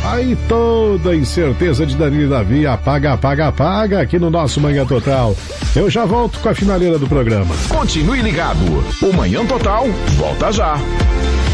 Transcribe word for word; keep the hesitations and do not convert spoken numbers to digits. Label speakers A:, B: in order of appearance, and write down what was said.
A: Aí toda a incerteza de Danilo e Davi apaga, apaga, apaga aqui no nosso Manhã Total. Eu já volto com a finaleira do programa.
B: Continue ligado. O Manhã Total volta já.